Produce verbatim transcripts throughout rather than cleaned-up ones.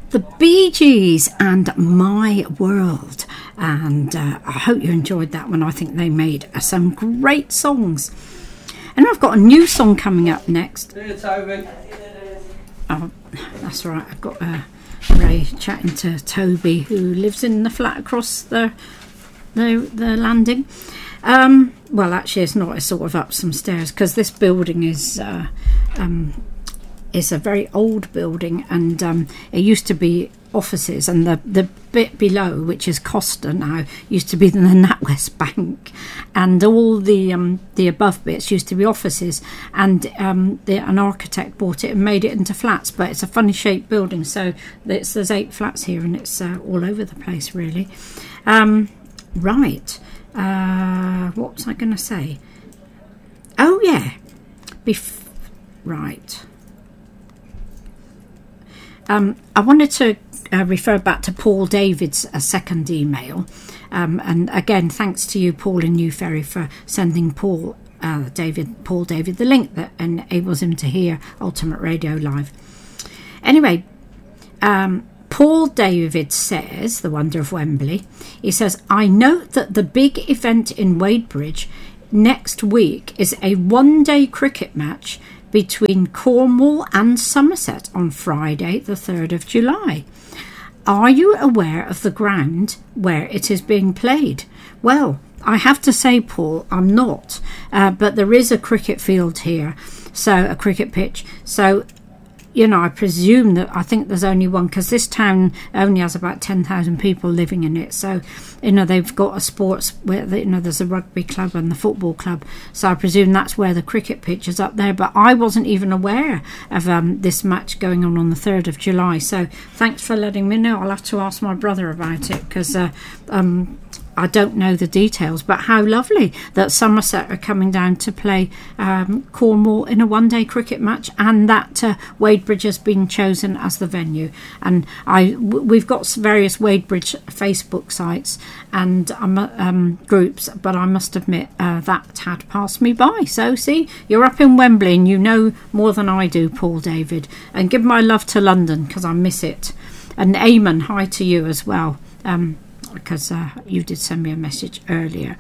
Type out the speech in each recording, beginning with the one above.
The Bee Gees and My World, and uh, I hope you enjoyed that one. I think they made uh, some great songs. And I've got a new song coming up next. See you, Toby. Oh, that's right, I've got uh, Ray chatting to Toby, who lives in the flat across the the, the landing. Um, well, actually it's not, it's sort of up some stairs, because this building is uh, um, is a very old building, and um, it used to be offices, and the, the bit below, which is Costa now, used to be the NatWest Bank, and all the um, the above bits used to be offices, and um, the, an architect bought it and made it into flats, but it's a funny shaped building, so it's, there's eight flats here, and it's uh, all over the place really. Um, right, uh, what was I going to say? Oh yeah, Bef- right. Um, I wanted to uh, refer back to Paul David's uh, second email. Um, and again, thanks to you, Paul in New Ferry, for sending Paul uh, David, Paul David the link that enables him to hear Ultimate Radio Live. Anyway, um, Paul David says, the wonder of Wembley, he says, I note that the big event in Wadebridge next week is a one-day cricket match between Cornwall and Somerset on Friday the third of July. Are you aware of the ground where it is being played? Well, I have to say, Paul, I'm not, uh, but there is a cricket field here, so a cricket pitch, so you know, I presume that, I think there's only one, because this town only has about ten thousand people living in it, so you know, they've got a sports where, you know, there's a rugby club and the football club, so I presume that's where the cricket pitch is, up there. But I wasn't even aware of um, this match going on on the third of July, so thanks for letting me know. I'll have to ask my brother about it, because uh, um, I don't know the details, but how lovely that Somerset are coming down to play um, Cornwall in a one-day cricket match, and that uh, Wadebridge has been chosen as the venue. And I, w- we've got various Wadebridge Facebook sites and um, um, groups, but I must admit uh, that had passed me by. So see, you're up in Wembley and you know more than I do, Paul David. And give my love to London, because I miss it. And Eamon, hi to you as well. Um, because uh, you did send me a message earlier.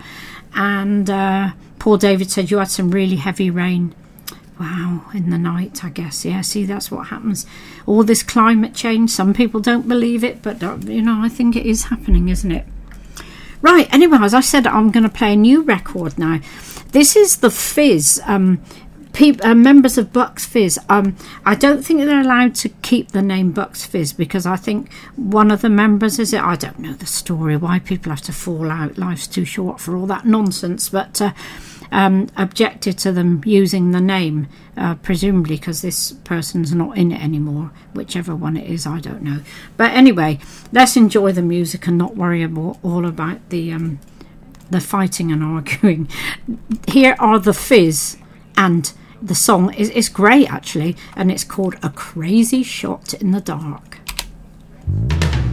And uh, Paul David said you had some really heavy rain. Wow, in the night, I guess. Yeah, see, that's what happens. All this climate change, some people don't believe it, but, uh, you know, I think it is happening, isn't it? Right, anyway, as I said, I'm going to play a new record now. This is the Fizz, um, People, uh, members of Bucks Fizz. Um, I don't think they're allowed to keep the name Bucks Fizz, because I think one of the members is it. I don't know the story why people have to fall out. Life's too short for all that nonsense. But uh, um, objected to them using the name, uh, presumably because this person's not in it anymore. Whichever one it is, I don't know. But anyway, let's enjoy the music and not worry about all about the um, the fighting and arguing. Here are the Fizz, and the song is, is great actually, and it's called A Crazy Shot in the Dark.